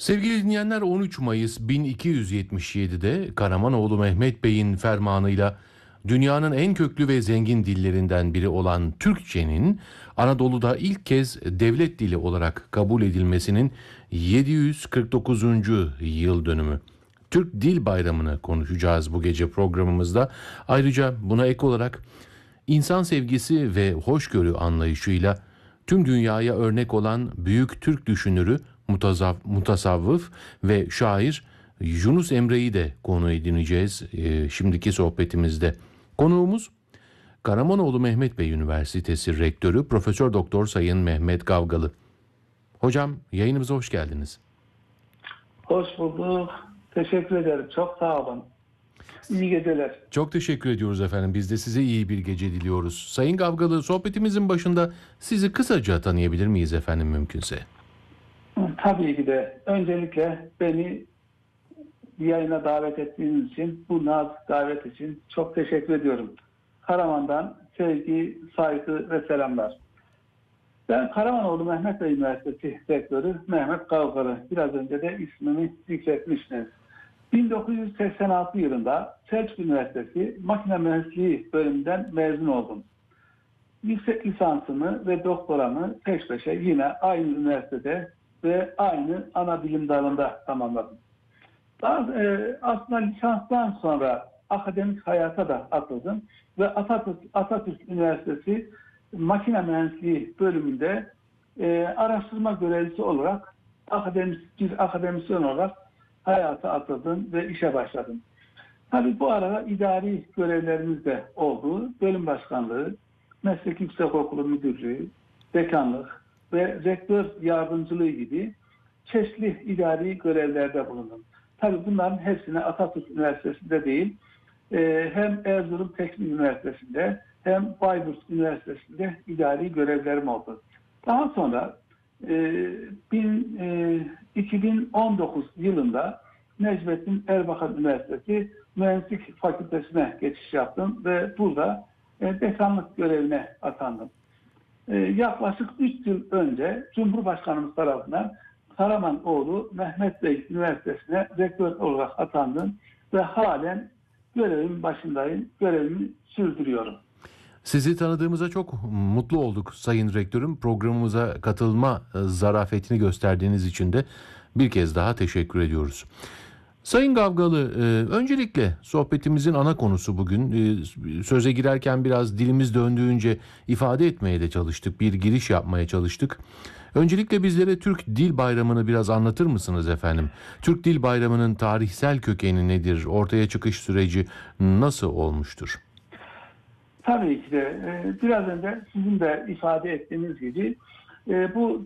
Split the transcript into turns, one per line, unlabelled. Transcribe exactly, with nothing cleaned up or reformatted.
Sevgili dinleyenler, on üç Mayıs bin iki yüz yetmiş yedi'de Karamanoğlu Mehmet Bey'in fermanıyla dünyanın en köklü ve zengin dillerinden biri olan Türkçenin Anadolu'da ilk kez devlet dili olarak kabul edilmesinin yedi yüz kırk dokuzuncu yıl dönümü. Türk Dil Bayramı'nı konuşacağız bu gece programımızda. Ayrıca buna ek olarak insan sevgisi ve hoşgörü anlayışıyla tüm dünyaya örnek olan büyük Türk düşünürü, mutazav- mutasavvıf ve şair Yunus Emre'yi de konu edineceğiz e, şimdiki sohbetimizde. Konuğumuz Karamanoğlu Mehmet Bey Üniversitesi Rektörü Profesör Doktor Sayın Mehmet Gavgalı. Hocam, yayınımıza hoş geldiniz.
Hoş bulduk. Teşekkür ederim. Çok sağ olun. İyi geceler.
Çok teşekkür ediyoruz efendim. Biz de size iyi bir gece diliyoruz. Sayın Gavgalı, sohbetimizin başında sizi kısaca tanıyabilir miyiz efendim mümkünse?
Tabii ki de. Öncelikle beni yayına davet ettiğiniz için, bu nazik davet için çok teşekkür ediyorum. Karaman'dan sevgi, saygı ve selamlar. Ben Karamanoğlu Mehmet Bey Üniversitesi Rektörü Mehmet Gavgalı. Biraz önce de ismini zikretmiştiniz. bin dokuz yüz seksen altı yılında Selçuk Üniversitesi Makine Mühendisliği bölümünden mezun oldum. Yüksek lisansımı ve doktoramı peş peşe yine aynı üniversitede ve aynı ana bilim dalında tamamladım. Daha, e, aslında lisanstan sonra akademik hayata da atıldım ve Atatürk, Atatürk Üniversitesi Makine Mühendisliği bölümünde e, araştırma görevlisi olarak akademisyen, bir akademisyen olarak hayata atıldım ve işe başladım. Tabii bu arada idari görevlerimiz de oldu. Bölüm başkanlığı, meslek yüksekokulu müdürlüğü, dekanlık ve rektör yardımcılığı gibi çeşitli idari görevlerde bulundum. Tabii bunların hepsine Atatürk Üniversitesi'nde değil, e, hem Erzurum Teknik Üniversitesi'nde hem Bayburt Üniversitesi'nde idari görevlerim oldu. Daha sonra e, bin, e, iki bin on dokuz yılında Necmettin Erbakan Üniversitesi Mühendislik Fakültesine geçiş yaptım ve burada e, dekanlık görevine atandım. E, yaklaşık üç yıl önce Cumhurbaşkanımız tarafından Karamanoğlu Mehmet Bey Üniversitesi'ne rektör olarak atandım ve halen görevimin başındayım, görevimi sürdürüyorum.
Sizi tanıdığımıza çok mutlu olduk Sayın Rektörüm. Programımıza katılma zarafetini gösterdiğiniz için de bir kez daha teşekkür ediyoruz. Sayın Gavgalı, öncelikle sohbetimizin ana konusu bugün. Söze girerken biraz dilimiz döndüğünce ifade etmeye de çalıştık, bir giriş yapmaya çalıştık. Öncelikle bizlere Türk Dil Bayramı'nı biraz anlatır mısınız efendim? Türk Dil Bayramı'nın tarihsel kökeni nedir? Ortaya çıkış süreci nasıl olmuştur?
Tabii ki de biraz önce sizin de ifade ettiğiniz gibi bu